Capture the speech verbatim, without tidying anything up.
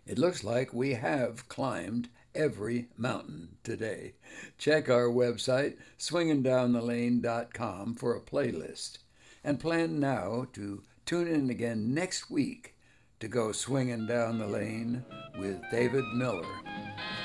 It looks like we have climbed every mountain today. Check our website, swinging down the lane dot com, for a playlist. And plan now to tune in again next week to go swinging down the lane with David Miller.